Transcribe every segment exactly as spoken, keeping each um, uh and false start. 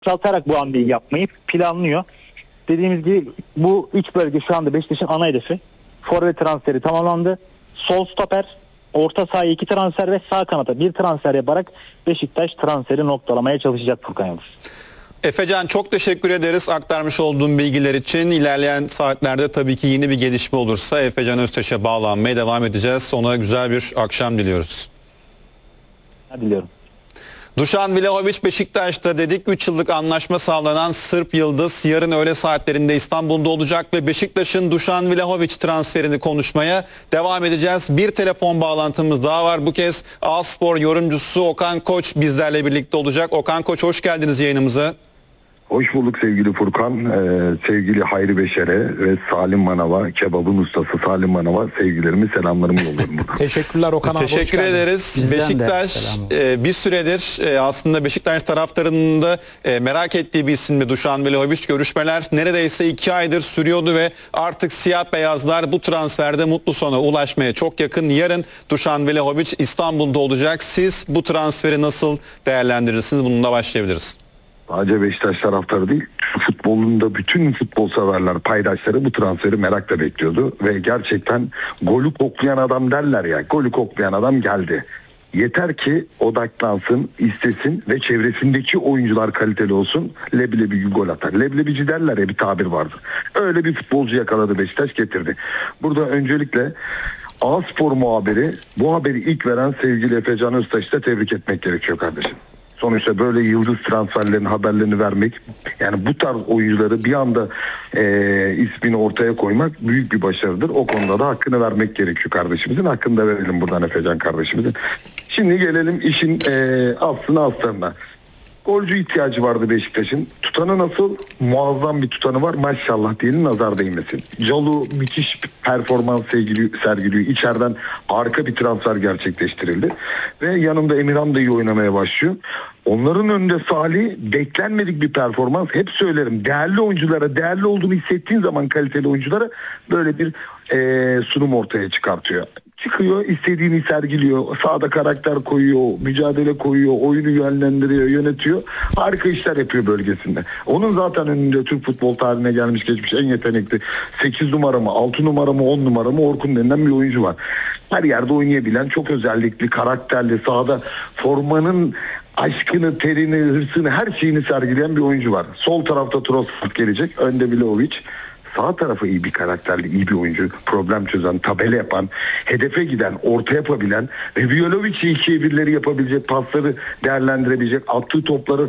Çaltarak bu hamleyi yapmayı planlıyor. Dediğimiz gibi bu üç bölge şu anda Beşiktaş'ın ana hedefi. Forvet transferi tamamlandı. Sol stoper, orta sahaya iki transfer ve sağ kanata bir transfer yaparak Beşiktaş transferi noktalamaya çalışacak Furkan Yıldız. Efecan, çok teşekkür ederiz aktarmış olduğum bilgiler için. İlerleyen saatlerde tabii ki yeni bir gelişme olursa Efecan Öztaş'a bağlanmaya devam edeceğiz. Ona güzel bir akşam diliyoruz. Diliyorum. Dušan Vlahović Beşiktaş'ta dedik. üç yıllık anlaşma sağlanan Sırp Yıldız yarın öğle saatlerinde İstanbul'da olacak ve Beşiktaş'ın Dušan Vlahović transferini konuşmaya devam edeceğiz. Bir telefon bağlantımız daha var. Bu kez A-Spor yorumcusu Okan Koç bizlerle birlikte olacak. Okan Koç, hoş geldiniz yayınımıza. Hoş bulduk sevgili Furkan, ee, sevgili Hayri Beşer'e ve Salim Manav'a, kebabın ustası Salim Manav'a sevgilerimi, selamlarımı yolluyorum buradan. Teşekkürler Okan abi. Teşekkür ederiz. Bizden Beşiktaş e, bir süredir e, aslında Beşiktaş taraftarının da e, merak ettiği bir isimdi Dušan Vlahović. Görüşmeler neredeyse iki aydır sürüyordu ve artık siyah beyazlar bu transferde mutlu sona ulaşmaya çok yakın. Yarın Dušan Vlahović İstanbul'da olacak. Siz bu transferi nasıl değerlendirirsiniz? Bununla başlayabiliriz. Sadece Beşiktaş taraftarı değil, futbolunda bütün futbol severler, paydaşları bu transferi merakla bekliyordu ve gerçekten golü koklayan adam derler ya, golü koklayan adam geldi. Yeter ki odaklansın, istesin ve çevresindeki oyuncular kaliteli olsun, leblebi bir gol atar. Leblebici derler ya, bir tabir vardır. Öyle bir futbolcu yakaladı Beşiktaş, getirdi. Burada öncelikle A-Spor muhabiri, bu haberi ilk veren sevgili Efecan Öztaş'ı da tebrik etmek gerekiyor kardeşim. Sonuçta böyle yıldız transferlerin haberlerini vermek, yani bu tarz oyuncuları bir anda e, ismini ortaya koymak büyük bir başarıdır. O konuda da hakkını vermek gerekiyor kardeşimizin. Hakkını da verelim buradan Efecan kardeşimizin. Şimdi gelelim işin e, aslına aslarına. Golcü ihtiyacı vardı Beşiktaş'ın. Tutanı nasıl? Muazzam bir tutanı var. Maşallah diyelim, nazar değmesin. Calu müthiş performans sergiliyor. İçeriden harika bir transfer gerçekleştirildi. Ve yanında Emirhan da iyi oynamaya başlıyor. Onların önünde Salih, beklenmedik bir performans. Hep söylerim, değerli oyunculara, değerli olduğunu hissettiğin zaman kaliteli oyunculara böyle bir e, sunum ortaya çıkartıyor. Çıkıyor, istediğini sergiliyor, sahada karakter koyuyor, mücadele koyuyor, oyunu yönlendiriyor, yönetiyor. Harika işler yapıyor bölgesinde. Onun zaten önünde Türk futbol tarihine gelmiş geçmiş en yetenekli sekiz numara mı, altı numara mı, on numara mı Orkun denilen bir oyuncu var. Her yerde oynayabilen, çok özellikli, karakterli, sahada formanın aşkını, terini, hırsını, her şeyini sergileyen bir oyuncu var. Sol tarafta Trossard gelecek, önde Vlahović. Sağ tarafı iyi bir karakterli, iyi bir oyuncu. Problem çözen, tabela yapan, hedefe giden, orta yapabilen ve Vlahovic'i ikiye birleri yapabilecek, pasları değerlendirebilecek, attığı topları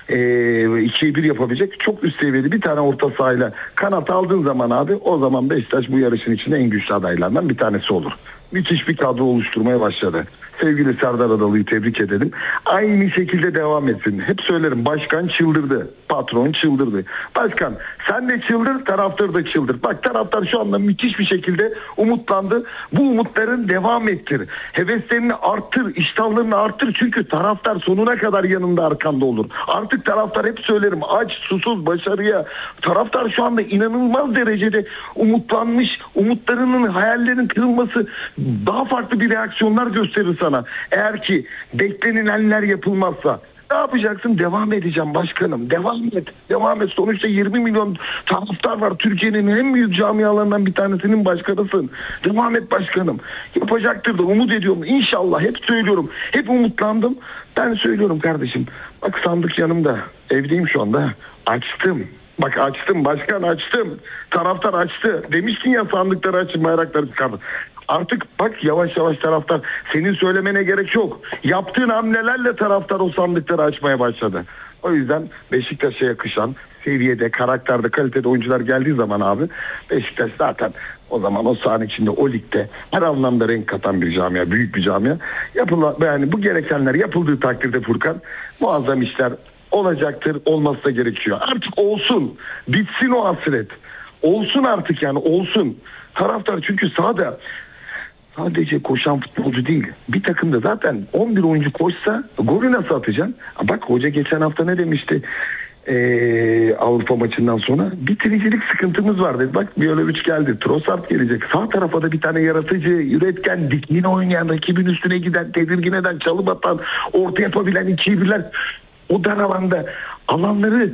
e, ikiye bir yapabilecek çok üst seviyeli bir tane orta sahayla kanat aldığın zaman abi, o zaman Beşiktaş bu yarışın içinde en güçlü adaylardan bir tanesi olur. Müthiş bir kadro oluşturmaya başladı. Sevgili Serdar Adalı'yı tebrik edelim. Aynı şekilde devam etsin. Hep söylerim, başkan çıldırdı. Patron çıldırdı. Başkan sen de çıldır, taraftar da çıldır. Bak, taraftar şu anda müthiş bir şekilde umutlandı. Bu umutların devam ettir. Heveslerini arttır, iştahlarını arttır. Çünkü taraftar sonuna kadar yanında, arkanda olur. Artık taraftar, hep söylerim, aç, susuz başarıya. Taraftar şu anda inanılmaz derecede umutlanmış. Umutlarının, hayallerin kırılması daha farklı bir reaksiyonlar gösterir sana. Eğer ki beklenilenler yapılmazsa ne yapacaksın? Devam edeceğim başkanım. Devam et. Devam et. Sonuçta yirmi milyon taraftar var. Türkiye'nin en büyük camialarından bir tanesinin başkanısın. Devam et başkanım. Yapacaktır da umut ediyorum. İnşallah. Hep söylüyorum. Hep umutlandım. Ben söylüyorum kardeşim. Bak, sandık yanımda. Evdeyim şu anda. Açtım. Bak açtım başkan, açtım. Taraftar açtı. Demiştin ya, sandıkları açın, bayrakları çıkardı. Artık bak, yavaş yavaş taraftar, senin söylemene gerek yok. Yaptığın hamlelerle taraftar o sandıkları açmaya başladı. O yüzden Beşiktaş'a yakışan seviyede, karakterde, kalitede oyuncular geldiği zaman abi, Beşiktaş zaten o zaman o sahanın içinde, o ligde her anlamda renk katan bir camia, büyük bir camia. Yapılan, yani bu gerekenler yapıldığı takdirde Furkan, muazzam işler olacaktır, olması da gerekiyor. Artık olsun, bitsin o hasret. Olsun artık, yani olsun. Taraftar çünkü sahada sadece koşan futbolcu değil. Bir takımda zaten on bir oyuncu koşsa golü nasıl atacaksın? Bak, hoca geçen hafta ne demişti ee, Avrupa maçından sonra? Bitiricilik sıkıntımız var dedi. Bak, Vlahović geldi, Trossard gelecek. Sağ tarafa da bir tane yaratıcı, üretken, dikliğine oynayan, rakibin üstüne giden, tedirgin eden, çalım atan, orta yapabilen, ikiye birler. O dar alanda alanları